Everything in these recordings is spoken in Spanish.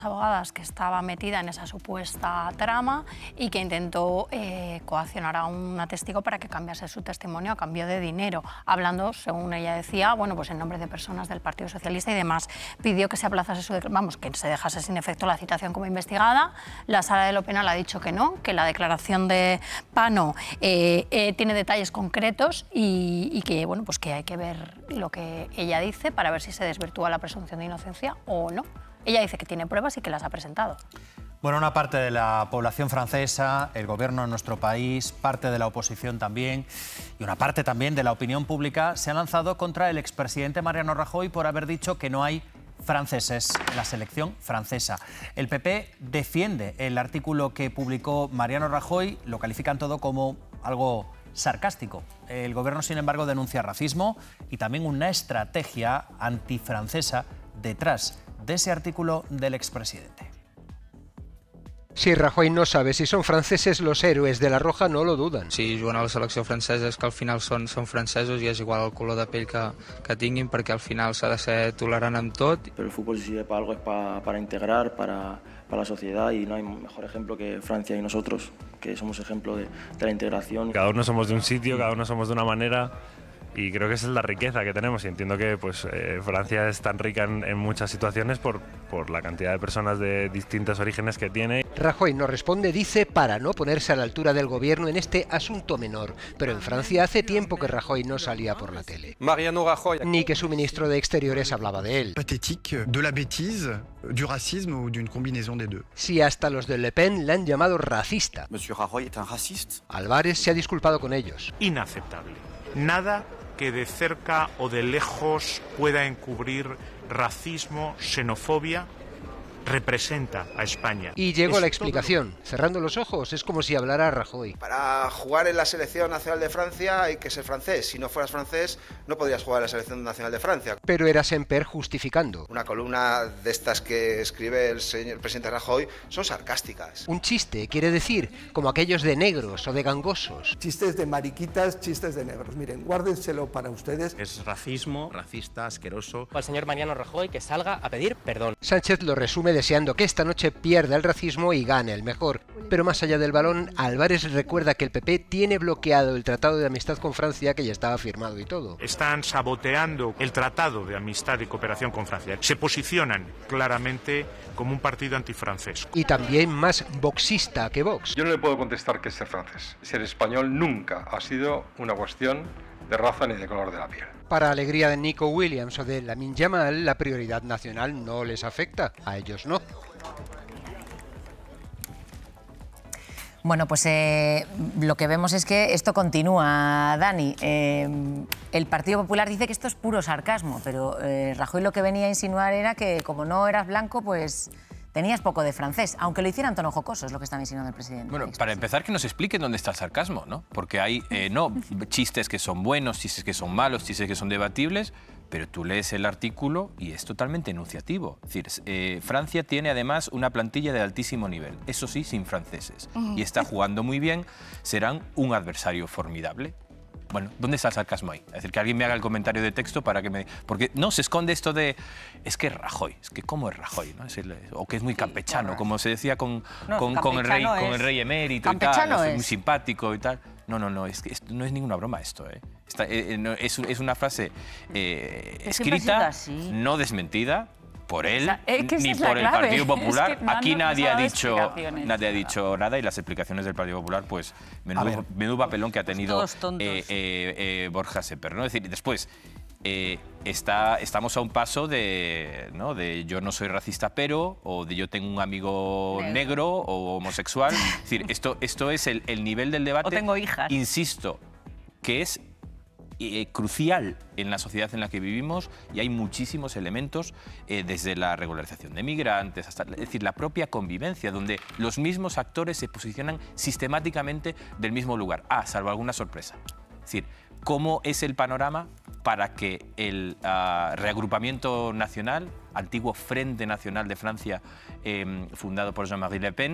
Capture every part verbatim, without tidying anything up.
abogadas que estaba metida en esa supuesta trama y que intentó eh, coaccionar a una testigo para que cambiase su testimonio a cambio de dinero, hablando, según ella decía, bueno, pues en nombre de personas del Partido Socialista y demás. Pidió que se aplazase su vamos, que se dejase sin efecto la citación como investigada. La Sala de lo Penal ha dicho que no, que la declaración de Pano eh, eh, tiene detalles concretos y, y que, bueno, pues que hay que ver lo que ella dice para ver si se desvirtúa la presunción de inocencia o no. Ella dice que tiene pruebas y que las ha presentado. Bueno, una parte de la población francesa, el gobierno de nuestro país, parte de la oposición también y una parte también de la opinión pública se ha lanzado contra el expresidente Mariano Rajoy por haber dicho que no hay franceses en la selección francesa. El P P defiende el artículo que publicó Mariano Rajoy, lo califican todo como algo sarcástico. El gobierno, sin embargo, denuncia racismo y también una estrategia antifrancesa detrás de ese artículo del expresidente. Si Rajoy no sabe si son franceses, los héroes de la Roja no lo dudan. Si juguen a la selecció francesa és que al final són, són francesos i és igual el color de pell que, que tinguin, perquè al final s'ha de ser tolerant amb tot. Pero el fútbol si sirve para algo es para, para integrar, para, para la sociedad, y no hay mejor ejemplo que Francia y nosotros, que somos ejemplo de, de la integración. Cada uno somos de un sitio, cada uno somos de una manera. Y creo que esa es la riqueza que tenemos y entiendo que pues, eh, Francia es tan rica en, en muchas situaciones por, por la cantidad de personas de distintos orígenes que tiene. Rajoy no responde, dice, para no ponerse a la altura del gobierno en este asunto menor. Pero en Francia hace tiempo que Rajoy no salía por la tele. Mariano Rajoy. Ni que su ministro de Exteriores hablaba de él. Pathétique, de la bêtise, du racisme ou d'une combinaison des deux. Si hasta los de Le Pen le han llamado racista. Monsieur Rajoy est un raciste. Álvarez se ha disculpado con ellos. Inaceptable. Nada que de cerca o de lejos pueda encubrir racismo, xenofobia, representa a España. Y llegó es la explicación. Todo... Cerrando los ojos, es como si hablara Rajoy. Para jugar en la selección nacional de Francia hay que ser francés. Si no fueras francés, no podrías jugar en la selección nacional de Francia. Pero era Semper justificando. Una columna de estas que escribe el señor presidente Rajoy son sarcásticas. Un chiste, quiere decir, como aquellos de negros o de gangosos. Chistes de mariquitas, chistes de negros. Miren, guárdenselo para ustedes. Es racismo, racista, asqueroso. Al señor Mariano Rajoy que salga a pedir perdón. Sánchez lo resume deseando que esta noche pierda el racismo y gane el mejor. Pero más allá del balón, Álvarez recuerda que el P P tiene bloqueado el Tratado de Amistad con Francia, que ya estaba firmado y todo. Están saboteando el Tratado de Amistad y Cooperación con Francia. Se posicionan claramente como un partido antifrancés. Y también más voxista que Vox. Yo no le puedo contestar que es ser francés. Ser español nunca ha sido una cuestión de raza ni de color de la piel. Para alegría de Nico Williams o de Lamine Yamal, la prioridad nacional no les afecta, a ellos no. Bueno, pues eh, lo que vemos es que esto continúa, Dani. Eh, el Partido Popular dice que esto es puro sarcasmo, pero eh, Rajoy lo que venía a insinuar era que como no eras blanco, pues tenías poco de francés, aunque lo hicieran tono jocoso, es lo que estaba insinuando el presidente. Bueno, para empezar, que nos expliquen dónde está el sarcasmo, ¿no? Porque hay, eh, no, chistes que son buenos, chistes que son malos, chistes que son debatibles, pero tú lees el artículo y es totalmente enunciativo. Es decir, eh, Francia tiene además una plantilla de altísimo nivel, eso sí, sin franceses, y está jugando muy bien, serán un adversario formidable. Bueno, ¿dónde está el sarcasmo ahí? Es decir, que alguien me haga el comentario de texto para que me... Porque no, se esconde esto de... Es que es Rajoy, es que ¿cómo es Rajoy? ¿No? Es el, o que es muy campechano, sí, como se decía con, no, con, con, el rey, con el rey emérito y tal, es muy simpático y tal. No, no, no, es que esto no es ninguna broma esto, ¿eh? Esta, eh, no, es, es una frase eh, escrita, no desmentida, por él, o sea, es que ni es por el clave. Partido Popular. Es que Aquí nadie ha, dicho, nadie ha o sea. dicho nada y las explicaciones del Partido Popular, pues, menudo, menudo papelón que ha tenido eh, eh, eh, Borja Semper, ¿no? Es decir, después, eh, está, estamos a un paso de, ¿no? de yo no soy racista, pero, o de yo tengo un amigo negro, negro o homosexual. Es decir, esto, esto es el, el nivel del debate. O tengo hijas. Insisto, que es Eh, crucial en la sociedad en la que vivimos y hay muchísimos elementos eh, desde la regularización de migrantes hasta, es decir, la propia convivencia, donde los mismos actores se posicionan sistemáticamente del mismo lugar, ah, salvo alguna sorpresa. Es decir, ¿cómo es el panorama para que el uh, reagrupamiento nacional, antiguo Frente Nacional de Francia, eh, fundado por Jean-Marie Le Pen,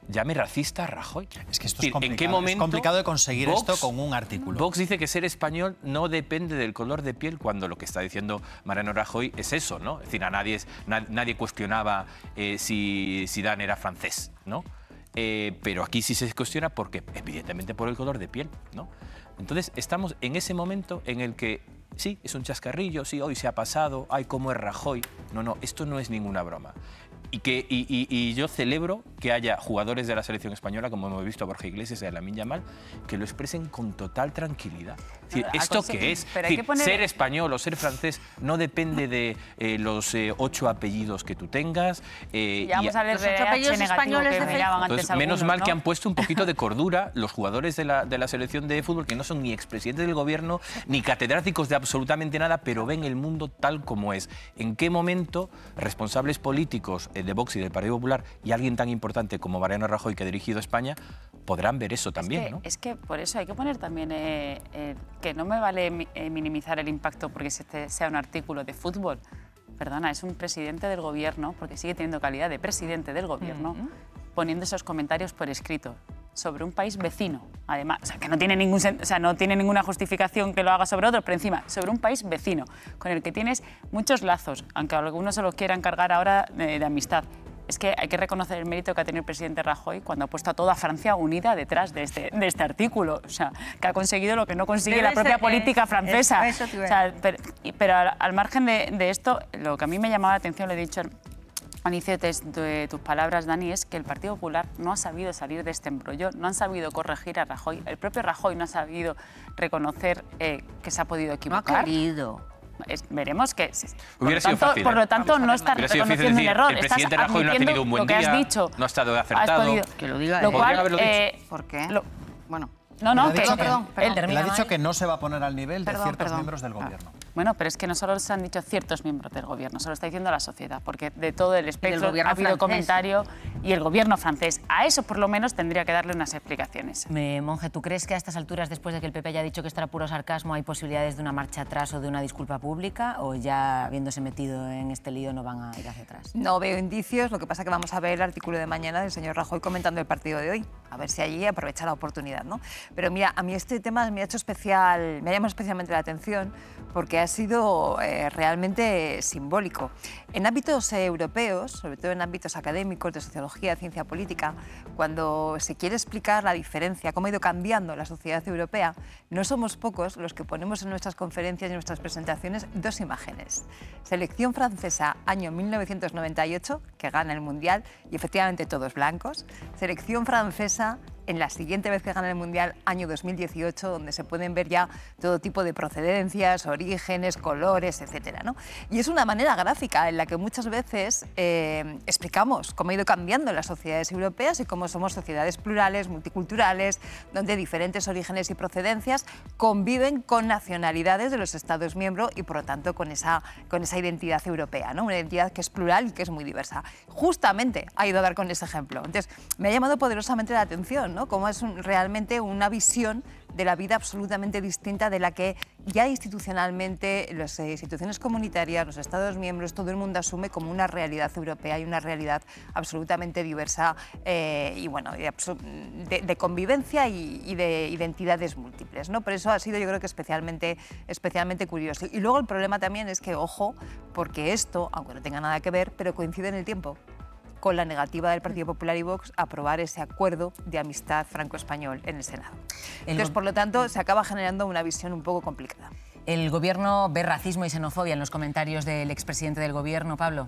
llame racista a Rajoy. Es que esto es, es complicado. ¿En qué momento es complicado de conseguir Vox, esto con un artículo. Vox dice que ser español no depende del color de piel, cuando lo que está diciendo Mariano Rajoy es eso, ¿no? Es decir, a nadie, nadie, nadie cuestionaba eh, si Zidane era francés, ¿no? Eh, pero aquí sí se cuestiona porque, evidentemente, por el color de piel, ¿no? Entonces, estamos en ese momento en el que, sí, es un chascarrillo, sí, hoy se ha pasado, ay, cómo es Rajoy. No, no, esto no es ninguna broma. Y, que, y, y, y yo celebro que haya jugadores de la selección española, como hemos visto a Borja Iglesias y a Lamine Yamal, que lo expresen con total tranquilidad. Es decir, ¿esto qué es? Pero Es decir, hay que poner... Ser español o ser francés no depende de eh, los eh, ocho apellidos que tú tengas. Eh, ya vamos y a leer los ocho apellidos españoles que miraban antes Entonces, algunos, menos mal ¿no? que han puesto un poquito de cordura los jugadores de la, de la selección de fútbol, que no son ni expresidentes del gobierno, ni catedráticos de absolutamente nada, pero ven el mundo tal como es. ¿En qué momento responsables políticos eh, de Vox y del Partido Popular y alguien tan importante como Mariano Rajoy, que ha dirigido España, podrán ver eso también, es que, ¿no? Es que por eso hay que poner también eh, eh, que no me vale mi, eh, minimizar el impacto porque este sea un artículo de fútbol. Perdona, es un presidente del gobierno, porque sigue teniendo calidad de presidente del gobierno, uh-huh. poniendo esos comentarios por escrito sobre un país vecino, además, o sea, que no tiene, ningún, o sea, no tiene ninguna justificación que lo haga sobre otro, pero encima, sobre un país vecino, con el que tienes muchos lazos, aunque algunos se los quieran cargar ahora de, de amistad. Es que hay que reconocer el mérito que ha tenido el presidente Rajoy cuando ha puesto a toda Francia unida detrás de este, de este artículo. O sea, que ha conseguido lo que no consigue Debe la propia ser, política es, francesa. Es, eso te iba a o sea, pero, pero al, al margen de, de esto, lo que a mí me llamaba la atención, lo he dicho al inicio de, de tus palabras, Dani, es que el Partido Popular no ha sabido salir de este embrollo, no han sabido corregir a Rajoy. El propio Rajoy no ha sabido reconocer eh, que se ha podido equivocar. No ha querido. Es, veremos que por Hubiera lo tanto, sido fácil, por lo tanto no estás reconociendo el error, el presidente Rajoy no ha tenido un buen día, día, dicho, no ha estado acertado. Podido, que lo diga lo él. cual, eh, ¿por qué? Lo, bueno, no, no, él que, ha dicho, perdón, que, perdón, él, él ha dicho que no se va a poner al nivel de perdón, ciertos perdón. miembros del gobierno. Ah. Bueno, pero es que no solo se han dicho ciertos miembros del gobierno, se lo está diciendo la sociedad, porque de todo el espectro ha habido francés. comentario y el gobierno francés. A eso por lo menos tendría que darle unas explicaciones. Me, Monge, ¿tú crees que a estas alturas, después de que el P P haya dicho que esto era puro sarcasmo, hay posibilidades de una marcha atrás o de una disculpa pública? ¿O ya habiéndose metido en este lío no van a ir hacia atrás? No veo indicios, lo que pasa es que vamos a ver el artículo de mañana del señor Rajoy comentando el partido de hoy, a ver si allí aprovecha la oportunidad, ¿no? Pero mira, a mí este tema me ha hecho especial, me ha llamado especialmente la atención porque ha sido eh, realmente simbólico. En ámbitos eh, europeos, sobre todo en ámbitos académicos, de sociología, ciencia política, cuando se quiere explicar la diferencia, cómo ha ido cambiando la sociedad europea, no somos pocos los que ponemos en nuestras conferencias y en nuestras presentaciones dos imágenes. Selección francesa, año mil novecientos noventa y ocho, que gana el Mundial, y efectivamente todos blancos. Selección francesa, en la siguiente vez que gana el Mundial, año dos mil dieciocho, donde se pueden ver ya todo tipo de procedencias, orígenes, colores, etcétera, ¿no? Y es una manera gráfica en la que muchas veces eh, explicamos cómo ha ido cambiando las sociedades europeas y cómo somos sociedades plurales, multiculturales, donde diferentes orígenes y procedencias conviven con nacionalidades de los Estados miembros y, por lo tanto, con esa, con esa identidad europea, ¿no? Una identidad que es plural y que es muy diversa. Justamente ha ido a dar con ese ejemplo. Entonces, me ha llamado poderosamente la atención, ¿no? Como es un, realmente una visión de la vida absolutamente distinta de la que ya institucionalmente las eh, instituciones comunitarias, los Estados miembros, todo el mundo asume como una realidad europea y una realidad absolutamente diversa eh, y bueno, de, de, de convivencia y, y de identidades múltiples, ¿no? Por eso ha sido, yo creo que especialmente, especialmente curioso. Y luego el problema también es que, ojo, porque esto, aunque no tenga nada que ver, pero coincide en el tiempo con la negativa del Partido Popular y Vox a aprobar ese acuerdo de amistad franco-español en el Senado. Entonces, por lo tanto, se acaba generando una visión un poco complicada. ¿El Gobierno ve racismo y xenofobia en los comentarios del expresidente del Gobierno, Pablo?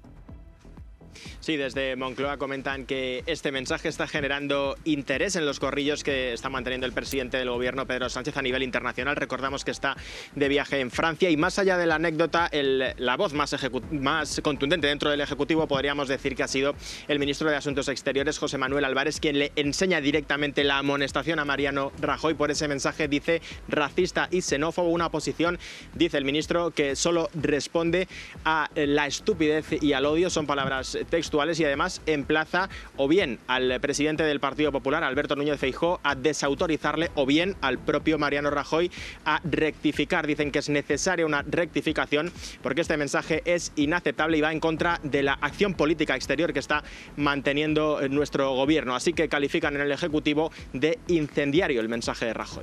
Sí, desde Moncloa comentan que este mensaje está generando interés en los corrillos que está manteniendo el presidente del gobierno, Pedro Sánchez, a nivel internacional. Recordamos que está de viaje en Francia y, más allá de la anécdota, el, la voz más, más contundente dentro del Ejecutivo podríamos decir que ha sido el ministro de Asuntos Exteriores, José Manuel Álvarez, quien le enseña directamente la amonestación a Mariano Rajoy por ese mensaje, dice, racista y xenófobo, una posición, dice el ministro, que solo responde a la estupidez y al odio. Son palabras textuales, y además emplaza o bien al presidente del Partido Popular, Alberto Núñez Feijóo, a desautorizarle, o bien al propio Mariano Rajoy a rectificar. Dicen que es necesaria una rectificación porque este mensaje es inaceptable y va en contra de la acción política exterior que está manteniendo nuestro gobierno. Así que califican en el Ejecutivo de incendiario el mensaje de Rajoy.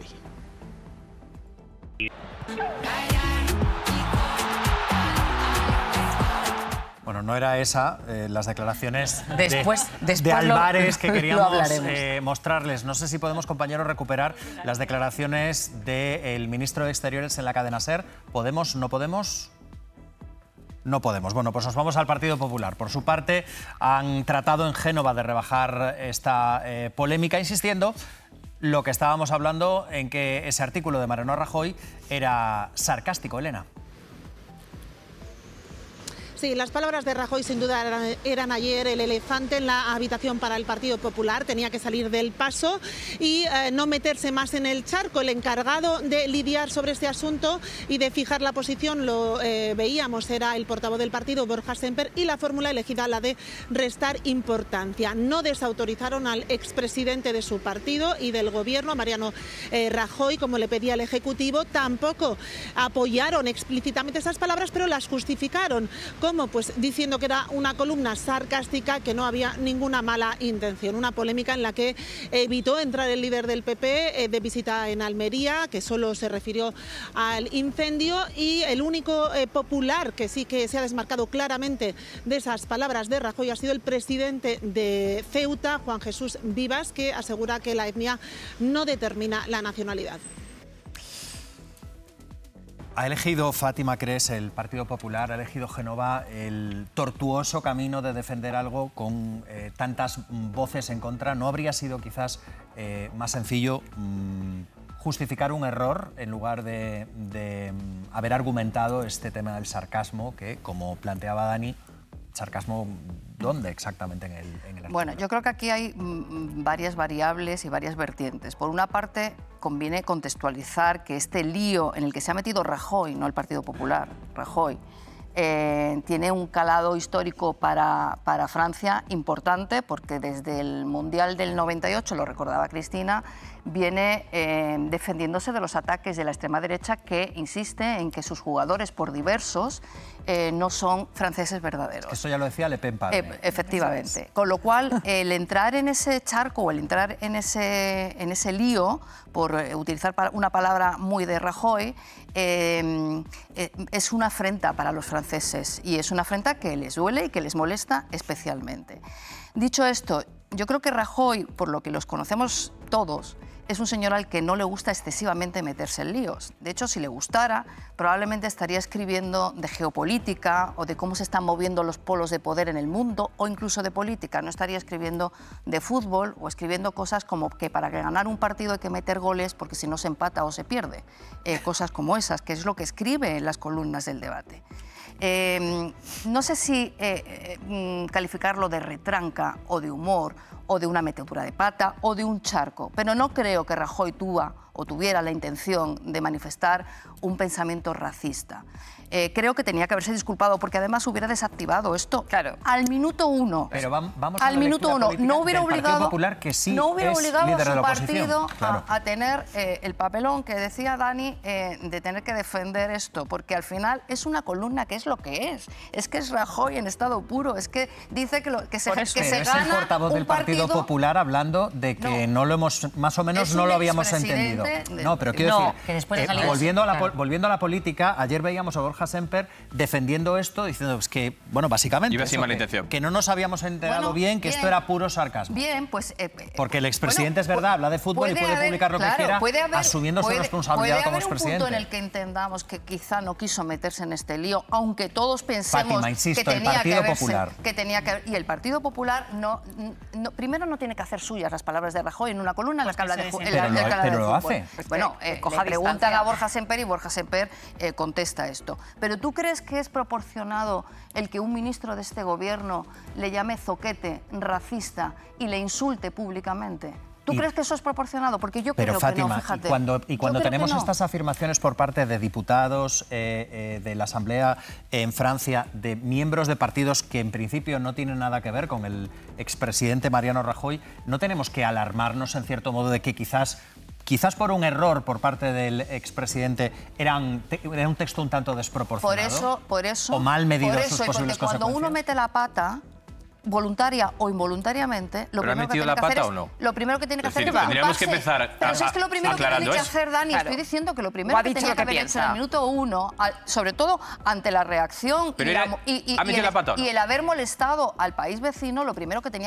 Bueno, no era esa eh, las declaraciones después, de, después de Álvarez lo, que queríamos lo eh, mostrarles. No sé si podemos, compañeros, recuperar las declaraciones del ministro de Exteriores en la cadena SER. ¿Podemos? ¿No podemos? No podemos. Bueno, pues nos vamos al Partido Popular. Por su parte, han tratado en Génova de rebajar esta eh, polémica, insistiendo lo que estábamos hablando en que ese artículo de Mariano Rajoy era sarcástico. Elena. Sí, las palabras de Rajoy sin duda eran, eran ayer el elefante en la habitación para el Partido Popular. Tenía que salir del paso y eh, no meterse más en el charco. El encargado de lidiar sobre este asunto y de fijar la posición, lo eh, veíamos, era el portavoz del partido, Borja Semper, y la fórmula elegida, la de restar importancia. No desautorizaron al expresidente de su partido y del gobierno, Mariano eh, Rajoy, como le pedía el Ejecutivo. Tampoco apoyaron explícitamente esas palabras, pero las justificaron. ¿Cómo? Pues diciendo que era una columna sarcástica, que no había ninguna mala intención. Una polémica en la que evitó entrar el líder del P P eh, de visita en Almería, que solo se refirió al incendio, y el único eh, popular que sí que se ha desmarcado claramente de esas palabras de Rajoy ha sido el presidente de Ceuta, Juan Jesús Vivas, que asegura que la etnia no determina la nacionalidad. Ha elegido Fátima Cres, el Partido Popular, ha elegido Génova, el tortuoso camino de defender algo con eh, tantas voces en contra. ¿No habría sido quizás eh, más sencillo mmm, justificar un error en lugar de, de mmm, haber argumentado este tema del sarcasmo que, como planteaba Dani, sarcasmo, ¿dónde exactamente en el, en el artículo? Bueno, yo creo que aquí hay mm, varias variables y varias vertientes. Por una parte, conviene contextualizar que este lío en el que se ha metido Rajoy, no el Partido Popular, Rajoy, eh, tiene un calado histórico para, para Francia importante, porque desde el Mundial del noventa y ocho, lo recordaba Cristina, viene eh, defendiéndose de los ataques de la extrema derecha, que insiste en que sus jugadores, por diversos, eh, no son franceses verdaderos. Eso ya lo decía Le Pen padre. Eh, efectivamente. Con lo cual, el entrar en ese charco o el entrar en ese, en ese lío, por eh, utilizar una palabra muy de Rajoy, eh, eh, es una afrenta para los franceses, y es una afrenta que les duele y que les molesta especialmente. Dicho esto, yo creo que Rajoy, por lo que los conocemos todos, es un señor al que no le gusta excesivamente meterse en líos. De hecho, si le gustara, probablemente estaría escribiendo de geopolítica o de cómo se están moviendo los polos de poder en el mundo, o incluso de política. No estaría escribiendo de fútbol o escribiendo cosas como que para ganar un partido hay que meter goles porque si no se empata o se pierde. Eh, cosas como esas, que es lo que escribe en las columnas del debate. Eh, no sé si eh, eh, calificarlo de retranca o de humor o de una metedura de pata o de un charco, pero no creo que Rajoy tuva o tuviera la intención de manifestar un pensamiento racista. Eh, creo que tenía que haberse disculpado, porque además hubiera desactivado esto claro. al minuto uno. Pero vamos, vamos al a minuto uno. No hubiera obligado, Popular, que sí no hubiera es obligado a su partido claro. a, a tener eh, el papelón que decía Dani eh, de tener que defender esto, porque al final es una columna que es lo que es. Es que es Rajoy en estado puro. Es que dice que, lo, que se, que se es gana el portavoz un del Partido partido... Popular hablando de que no, no lo hemos, más o menos no lo habíamos entendido. De... No, pero quiero no, decir, que después eh, volviendo, a la, claro. volviendo a la política, ayer veíamos a Borja Semper defendiendo esto, diciendo pues, que, bueno, básicamente Iba sin eso, mala que, intención. que no nos habíamos enterado bueno, bien que bien, esto era puro sarcasmo. Bien, pues... Eh, Porque el expresidente bueno, es verdad, habla de fútbol y puede haber, publicar lo claro, que quiera, puede haber, asumiendo puede, su responsabilidad como expresidente. Puede haber un punto en el que entendamos que quizá no quiso meterse en este lío, aunque todos pensemos Fátima, insisto, que tenía el Partido que haberse, Popular. que tenía que y el Partido Popular no, no primero no tiene que hacer suyas las palabras de Rajoy en una columna en la que habla de fútbol. Pero lo, pero lo hace. Bueno, eh, le preguntan a Borja Semper y Borja Semper eh, contesta esto. Pero ¿tú crees que es proporcionado el que un ministro de este gobierno le llame zoquete, racista y le insulte públicamente? ¿Tú Y- crees que eso es proporcionado? Porque yo Pero creo Fátima, que no, fíjate. y cuando, y Yo cuando creo que tenemos no. estas afirmaciones por parte de diputados eh, eh, de la Asamblea en Francia, de miembros de partidos que en principio no tienen nada que ver con el expresidente Mariano Rajoy, ¿no tenemos que alarmarnos en cierto modo de que quizás... Quizás por un error por parte del expresidente era un, te- era un texto un tanto desproporcionado? Por eso, por eso. ¿O mal medido por sus eso, y posibles porque cuando consecuencias? uno mete la pata, voluntaria o involuntariamente, lo ¿Pero ha primero que metido tiene la que hacer pata es, o no? lo primero que tiene que Es hacer decir, es tendríamos que preocuparse. empezar Pero a- si es que lo primero que tiene aclarando que eso. hacer, Dani, Claro. estoy diciendo que lo O primero ha que dicho tenía lo que que haber hecho en piensa. el minuto uno, al- sobre todo ante la reacción Pero y, era- la mo- y- y- ¿ha y metido el, la pata o no? y el haber molestado al país vecino, lo primero que tenía